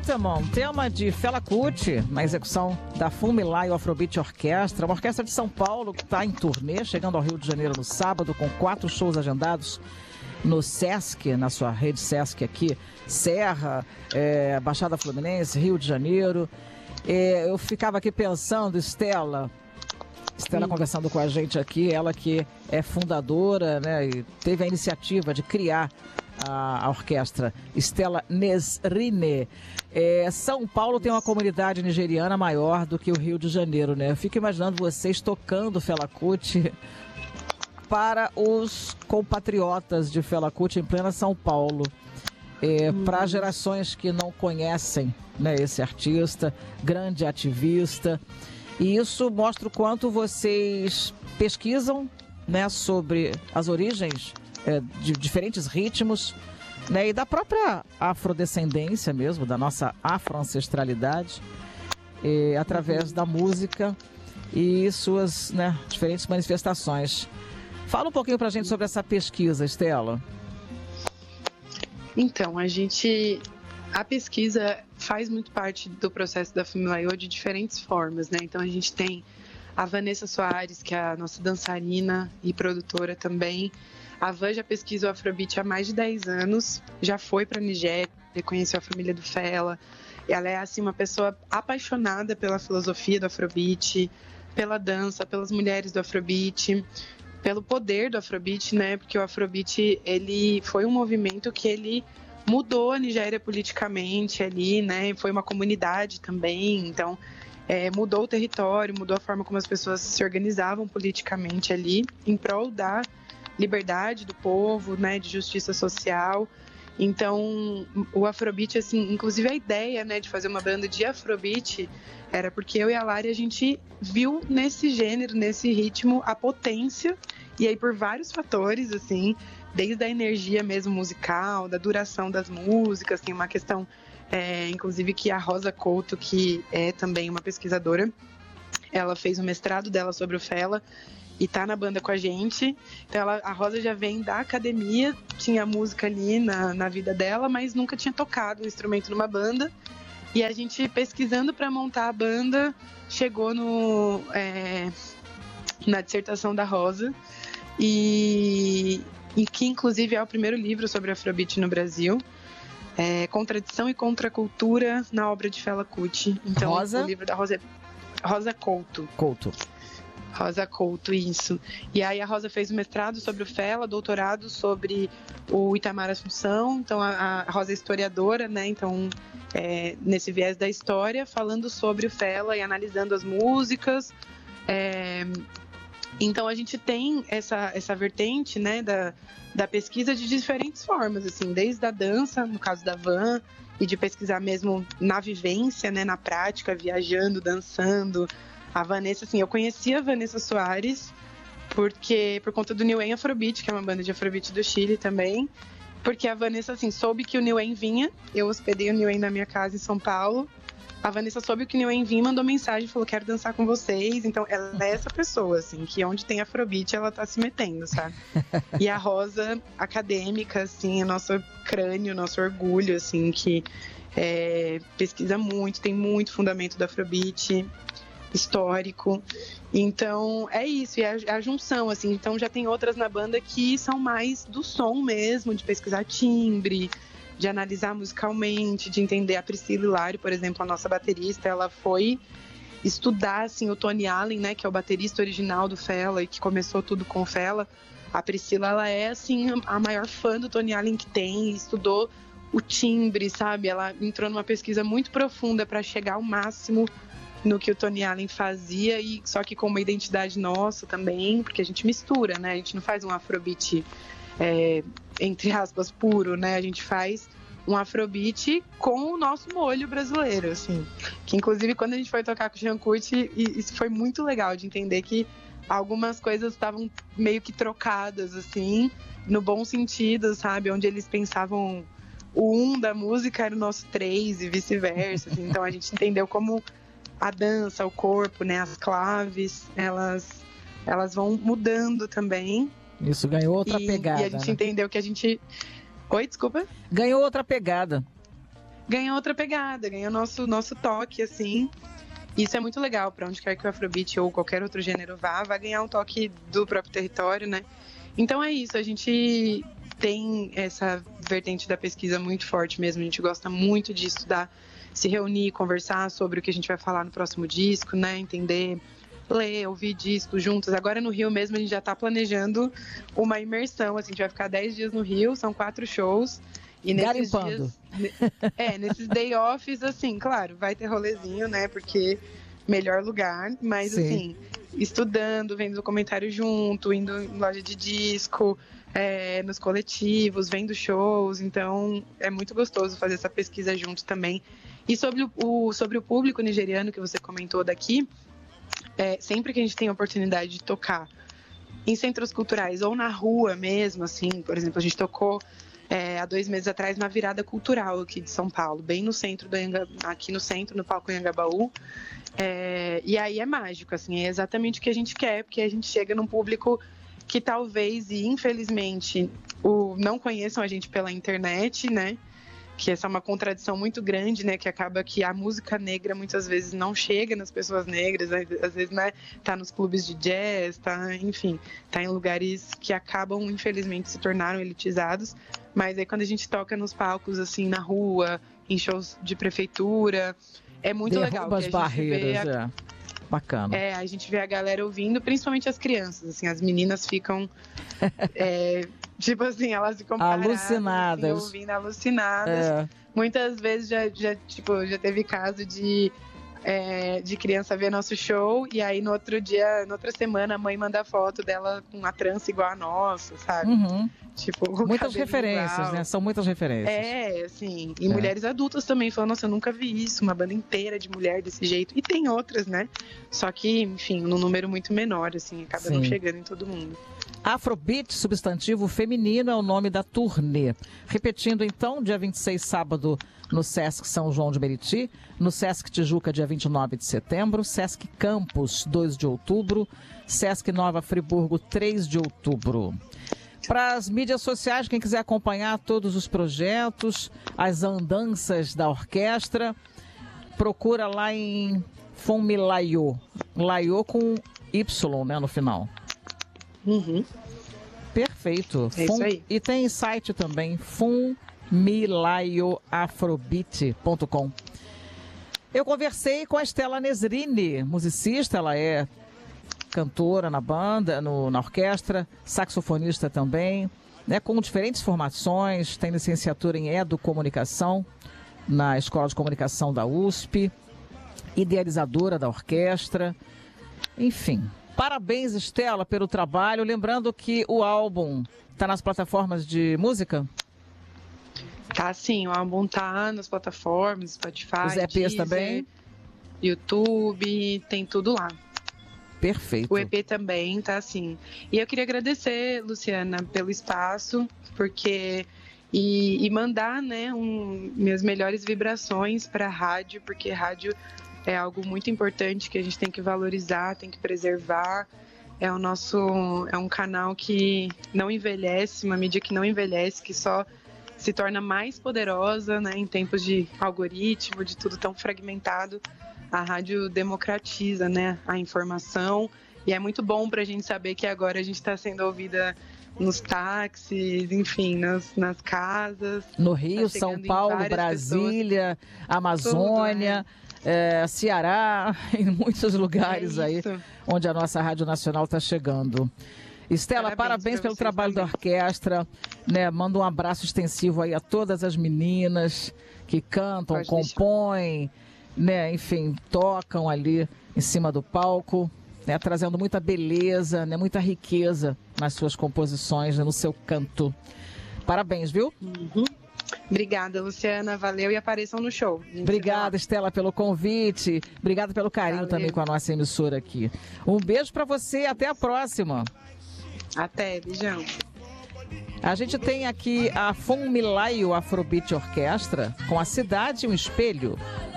Waterman, tema de Fela Kuti, na execução da Funmilayo Afrobeat Orquestra, uma orquestra de São Paulo que está em turnê, chegando ao Rio de Janeiro no sábado, com 4 shows agendados no Sesc, na sua rede Sesc aqui, Serra, Baixada Fluminense, Rio de Janeiro. Eu ficava aqui pensando, Estela conversando com a gente aqui, ela que é fundadora, né, e teve a iniciativa de criar a orquestra, Stella Nesrine. São Paulo tem uma comunidade nigeriana maior do que o Rio de Janeiro, né? Eu fico imaginando vocês tocando Fela Kuti para os compatriotas de Fela Kuti em plena São Paulo. Para gerações que não conhecem, né, esse artista, grande ativista. E isso mostra o quanto vocês pesquisam, né, sobre as origens de diferentes ritmos, né, e da própria afrodescendência mesmo, da nossa afroancestralidade, através da música e suas, né, diferentes manifestações. Fala um pouquinho pra gente sobre essa pesquisa, Estela. Então, a pesquisa faz muito parte do processo da Funmilayo de diferentes formas, né? Então a gente tem a Vanessa Soares, que é a nossa dançarina e produtora também. A Van já pesquisa o Afrobeat há mais de 10 anos, já foi para a Nigéria, conheceu a família do Fela. Ela é assim, uma pessoa apaixonada pela filosofia do Afrobeat, pela dança, pelas mulheres do Afrobeat, pelo poder do Afrobeat, né? Porque o Afrobeat, ele foi um movimento que ele mudou a Nigéria politicamente ali, né? Foi uma comunidade também, então mudou o território, mudou a forma como as pessoas se organizavam politicamente ali, em prol da liberdade do povo, né, de justiça social. Então, o Afrobeat, assim, inclusive a ideia, né, de fazer uma banda de Afrobeat era porque eu e a Lari, a gente viu nesse gênero, nesse ritmo, a potência, e aí por vários fatores, assim, desde a energia mesmo musical, da duração das músicas, tem uma questão, inclusive, que a Rosa Couto, que é também uma pesquisadora, ela fez o mestrado dela sobre o Fela, e tá na banda com a gente. Então a Rosa já vem da academia, tinha música ali na vida dela, mas nunca tinha tocado um instrumento numa banda. E a gente, pesquisando para montar a banda, chegou na dissertação da Rosa, e que inclusive é o primeiro livro sobre Afrobeat no Brasil. Contradição e Contracultura na obra de Fela Kuti. Então, o livro da Rosa é Rosa Couto. Rosa Couto, isso. E aí a Rosa fez o mestrado sobre o Fela, doutorado sobre o Itamar Assunção. Então a Rosa é historiadora, né? Então, nesse viés da história, falando sobre o Fela e analisando as músicas. Então a gente tem essa vertente, né, da pesquisa de diferentes formas, assim, desde a dança, no caso da Van, e de pesquisar mesmo na vivência, né, na prática, viajando, dançando. A Vanessa, assim, eu conheci a Vanessa Soares por conta do New Wave Afrobeat, que é uma banda de Afrobeat do Chile também, porque a Vanessa, assim, soube que o New Wave vinha, eu hospedei o New Wave na minha casa em São Paulo, a Vanessa soube que o New Wave vinha, mandou mensagem, falou, quero dançar com vocês, então ela é essa pessoa, assim, que onde tem Afrobeat ela tá se metendo, sabe? E a Rosa, acadêmica, assim, é nosso crânio, nosso orgulho, assim, que pesquisa muito, tem muito fundamento do Afrobeat, histórico. Então é isso, e a junção, assim. Então já tem outras na banda que são mais do som mesmo, de pesquisar timbre, de analisar musicalmente, de entender. A Priscila Hilário, por exemplo, a nossa baterista, ela foi estudar, assim, o Tony Allen, né, que é o baterista original do Fela e que começou tudo com o Fela. A Priscila, ela é, assim, a maior fã do Tony Allen que tem, estudou o timbre, sabe? Ela entrou numa pesquisa muito profunda para chegar ao máximo no que o Tony Allen fazia, e só que com uma identidade nossa também, porque a gente mistura, né? A gente não faz um Afrobeat, entre aspas, puro, né? A gente faz um Afrobeat com o nosso molho brasileiro, assim. Que inclusive quando a gente foi tocar com o Jean Curti, isso foi muito legal de entender que algumas coisas estavam meio que trocadas, assim, no bom sentido, sabe? Onde eles pensavam o da música era o nosso 3 e vice-versa, assim. Então a gente entendeu como a dança, o corpo, né, as claves, elas vão mudando também. Isso, ganhou outra pegada. E a gente entendeu que a gente... Oi, desculpa? Ganhou outra pegada. ganha outra pegada, ganha nosso toque, assim. Isso é muito legal, para onde quer que o Afrobeat ou qualquer outro gênero vá, vai ganhar um toque do próprio território, né? Então é isso, a gente tem essa vertente da pesquisa muito forte mesmo, a gente gosta muito de estudar, se reunir, conversar sobre o que a gente vai falar no próximo disco, né? Entender, ler, ouvir discos juntos. Agora no Rio mesmo a gente já está planejando uma imersão, assim, a gente vai ficar 10 dias no Rio, são 4 shows. E nesses Garimpando. nesses day offs, assim, claro, vai ter rolezinho, né? Porque melhor lugar, mas Sim. assim, estudando, vendo documentário junto, indo em loja de disco, nos coletivos, vendo shows, então é muito gostoso fazer essa pesquisa junto também. E sobre o público nigeriano que você comentou daqui, sempre que a gente tem a oportunidade de tocar em centros culturais ou na rua mesmo, assim, por exemplo, a gente tocou há 2 meses atrás na virada cultural aqui de São Paulo, bem no centro aqui no centro, no palco Anhangabaú. E aí é mágico, assim, é exatamente o que a gente quer, porque a gente chega num público que talvez e infelizmente não conheçam a gente pela internet, né? Que essa é uma contradição muito grande, né? Que acaba que a música negra muitas vezes não chega nas pessoas negras, às vezes, né, tá nos clubes de jazz, enfim, tá em lugares que acabam, infelizmente, se tornaram elitizados. Mas aí quando a gente toca nos palcos, assim, na rua, em shows de prefeitura, é muito legal. Derruba as barreiras, bacana. A gente vê a galera ouvindo, principalmente as crianças, assim, as meninas ficam... tipo assim, elas ficam alucinadas, paradas, assim, ouvindo, alucinadas. Muitas vezes já teve caso de criança ver nosso show e aí no outro dia, na outra semana, a mãe manda foto dela com uma trança igual a nossa, sabe? Uhum. Tipo, muitas referências, igual. né? São muitas referências. Assim. E mulheres adultas também falam, nossa, eu nunca vi isso, uma banda inteira de mulher desse jeito. E tem outras, né? Só que, enfim, num número muito menor, assim, acaba não chegando em todo mundo. Afrobeat, substantivo feminino, é o nome da turnê. Repetindo então, dia 26, sábado, no Sesc São João de Meriti, no Sesc Tijuca, dia 29 de setembro, Sesc Campos, 2 de outubro, Sesc Nova Friburgo, 3 de outubro. Para as mídias sociais, quem quiser acompanhar todos os projetos, as andanças da orquestra, procura lá em Funmilayo. Layo com Y, né, no final. Uhum. Perfeito. Isso aí. E tem site também, funmilayoafrobeat.com. Eu conversei com a Stella Nesrini, musicista, ela é cantora na banda, na orquestra, saxofonista também, né, com diferentes formações, tem licenciatura em Educomunicação na Escola de Comunicação da USP, idealizadora da orquestra, enfim. Parabéns, Stella, pelo trabalho. Lembrando que o álbum está nas plataformas de música? Tá sim, o álbum tá nas plataformas, Spotify, os EPs Deezer, também? YouTube, tem tudo lá. Perfeito. O EP também tá assim. E eu queria agradecer, Luciana, pelo espaço, porque... E mandar, né, minhas melhores vibrações para a rádio, porque rádio é algo muito importante que a gente tem que valorizar, tem que preservar. É um canal que não envelhece, uma mídia que não envelhece, que só se torna mais poderosa, né, em tempos de algoritmo, de tudo tão fragmentado. A rádio democratiza, né, a informação, e é muito bom para a gente saber que agora a gente está sendo ouvida nos táxis, enfim, nas casas. No Rio, São Paulo, Brasília, pessoas. Amazônia, tudo, Ceará, em muitos lugares aí onde a nossa Rádio Nacional está chegando. Stella, parabéns pelo trabalho da orquestra, né? Manda um abraço extensivo aí a todas as meninas que cantam, compõem, né? Enfim, tocam ali em cima do palco, né? Trazendo muita beleza, né? Muita riqueza nas suas composições, né? No seu canto. Parabéns, viu? Uhum. Obrigada, Luciana. Valeu e apareçam no show. Obrigada, Stella, pelo convite. Obrigada pelo carinho também com a nossa emissora aqui. Um beijo para você e até a próxima. Até, beijão. A gente tem aqui a Funmilayo Afrobeat Orquestra com A Cidade e um Espelho.